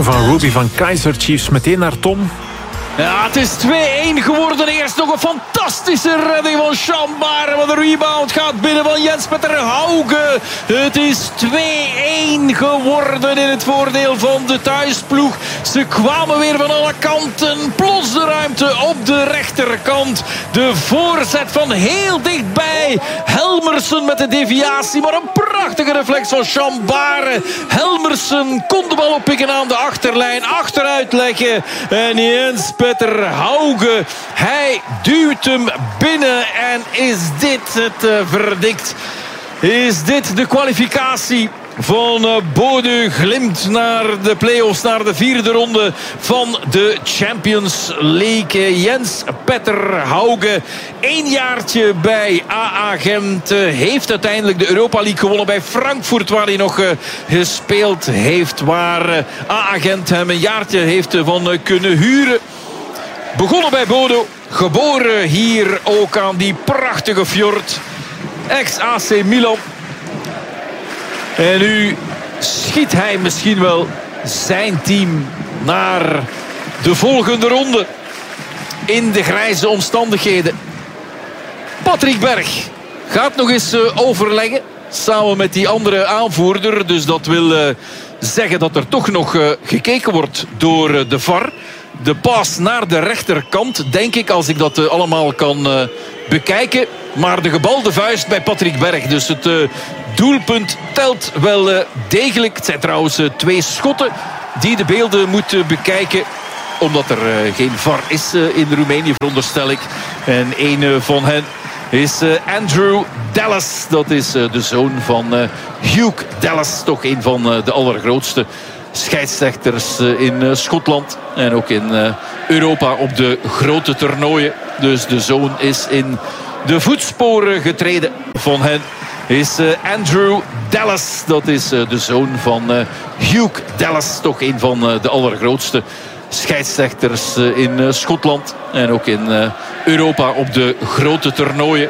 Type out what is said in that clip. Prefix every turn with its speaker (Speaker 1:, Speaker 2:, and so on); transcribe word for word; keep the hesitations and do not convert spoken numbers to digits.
Speaker 1: van Ruby van Kaizer Chiefs. Meteen naar Tom.
Speaker 2: Ja, het is twee-een geworden. Eerst nog een fantastische redding van Chambare. Maar de rebound gaat binnen van Jens-Petter Hauge. Het is twee-een geworden in het voordeel van de thuisploeg. Ze kwamen weer van alle kanten. Plots de ruimte op de rechterkant. De voorzet van heel dichtbij. Helmersen met de deviatie. Maar een prachtige reflex van Chambare. Helmersen kon de bal oppikken aan de achterlijn. Achteruit leggen. En Jens Petter Hauge, hij duwt hem binnen. En is dit het uh, verdict? Is dit de kwalificatie van uh, Bodø Glimt naar de play-offs, naar de vierde ronde van de Champions League? Jens Petter Hauge, één jaartje bij A A Gent, uh, heeft uiteindelijk de Europa League gewonnen bij Frankfurt, waar hij nog uh, gespeeld heeft, waar uh, A A Gent hem een jaartje heeft uh, van uh, kunnen huren. Begonnen bij Bodø, geboren hier ook aan die prachtige fjord. Ex-A C Milan. En nu schiet hij misschien wel zijn team naar de volgende ronde. In de grijze omstandigheden. Patrick Berg gaat nog eens overleggen. Samen met die andere aanvoerder. Dus dat wil zeggen dat er toch nog gekeken wordt door de V A R. De pas naar de rechterkant, denk ik, als ik dat uh, allemaal kan uh, bekijken. Maar de gebalde vuist bij Patrick Berg. Dus het uh, doelpunt telt wel uh, degelijk. Het zijn trouwens uh, twee schotten die de beelden moeten bekijken. Omdat er uh, geen V A R is uh, in Roemenië, veronderstel ik. En een uh, van hen is uh, Andrew Dallas. Dat is uh, de zoon van uh, Hugh Dallas. Toch een van uh, de allergrootste scheidsrechters in Schotland en ook in Europa op de grote toernooien. Dus de zoon is in de voetsporen getreden van hen. Is Andrew Dallas. Dat is de zoon van Hugh Dallas. Toch een van de allergrootste scheidsrechters in Schotland en ook in Europa op de grote toernooien.